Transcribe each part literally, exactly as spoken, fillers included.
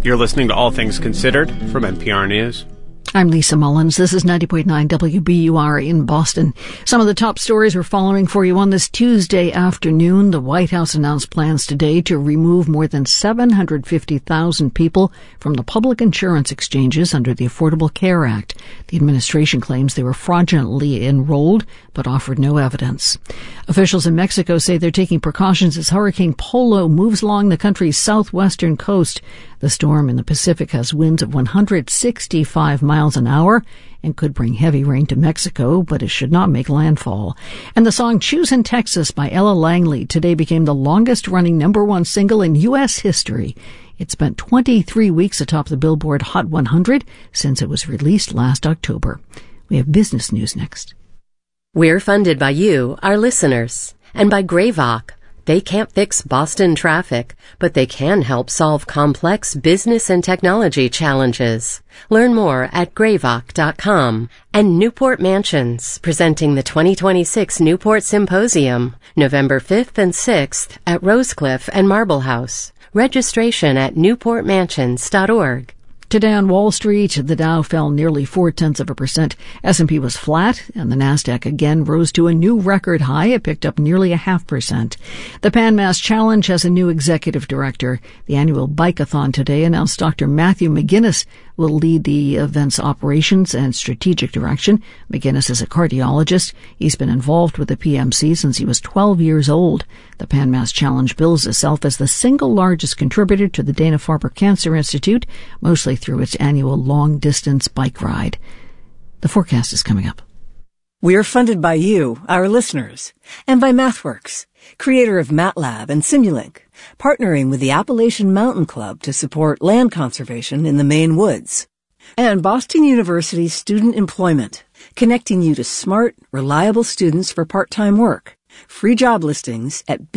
You're listening to All Things Considered from N P R News. I'm Lisa Mullins. This is ninety point nine W B U R in Boston. Some of the top stories we're following for you on this Tuesday afternoon. The White House announced plans today to remove more than seven hundred fifty thousand people from the public insurance exchanges under the Affordable Care Act. The administration claims they were fraudulently enrolled, but offered no evidence. Officials in Mexico say they're taking precautions as Hurricane Polo moves along the country's southwestern coast. The storm in the Pacific has winds of one hundred sixty-five miles an hour and could bring heavy rain to Mexico, but it should not make landfall. And the song Choosin' Texas by Ella Langley today became the longest-running number one single in U S history. It spent twenty-three weeks atop the Billboard Hot one hundred since it was released last October. We have business news next. We're funded by you, our listeners, and by Greyvoc. They can't fix Boston traffic, but they can help solve complex business and technology challenges. Learn more at greyvoc dot com. And Newport Mansions, presenting the twenty twenty-six Newport Symposium, November fifth and sixth at Rosecliff and Marble House. Registration at newport mansions dot org. Today on Wall Street, the Dow fell nearly four-tenths of a percent. S and P was flat, and the Nasdaq again rose to a new record high. It picked up nearly a half percent. The Pan Mass Challenge has a new executive director. The annual Bike-a-thon today announced Doctor Matthew McGinnis will lead the event's operations and strategic direction. McGinnis is a cardiologist. He's been involved with the P M C since he was twelve years old. The Pan Mass Challenge bills itself as the single largest contributor to the Dana-Farber Cancer Institute, mostly through its annual long-distance bike ride. The forecast is coming up. We're funded by you, our listeners, and by MathWorks, creator of MATLAB and Simulink, partnering with the Appalachian Mountain Club to support land conservation in the Maine woods. And Boston University Student Employment, connecting you to smart, reliable students for part-time work. Free job listings at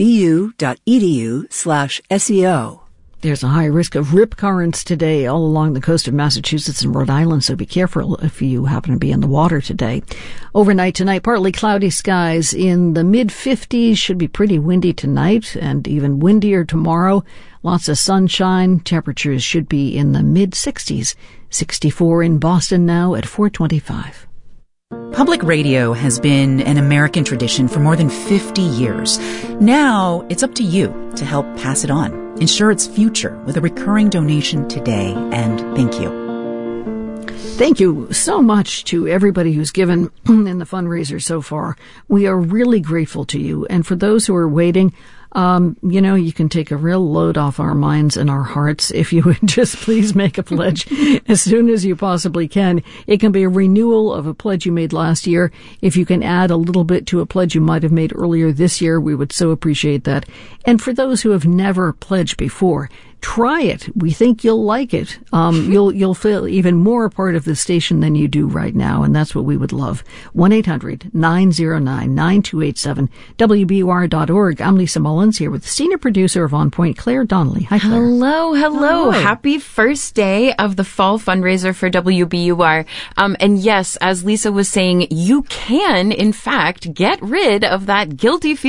bu.edu slash SEO. There's a high risk of rip currents today all along the coast of Massachusetts and Rhode Island, so be careful if you happen to be in the water today. Overnight tonight, partly cloudy skies in the mid fifties. Should be pretty windy tonight and even windier tomorrow. Lots of sunshine. Temperatures should be in the mid sixties. sixty-four in Boston now at four twenty-five. Public radio has been an American tradition for more than fifty years. Now it's up to you to help pass it on. Ensure its future with a recurring donation today, and thank you. Thank you so much to everybody who's given in the fundraiser so far. We are really grateful to you. And for those who are waiting, Um, you know, you can take a real load off our minds and our hearts if you would just please make a pledge as soon as you possibly can. It can be a renewal of a pledge you made last year. If you can add a little bit to a pledge you might have made earlier this year, we would so appreciate that. And for those who have never pledged before, try it. We think you'll like it. Um, you'll, you'll feel even more a part of the station than you do right now, and that's what we would love. one eight hundred nine oh nine nine two eight seven, W B U R dot org. I'm Lisa Mullins here with the senior producer of On Point, Claire Donnelly. Hi, Claire. Hello, hello. Hello. Happy first day of the fall fundraiser for W B U R. Um, and yes, as Lisa was saying, you can, in fact, get rid of that guilty feeling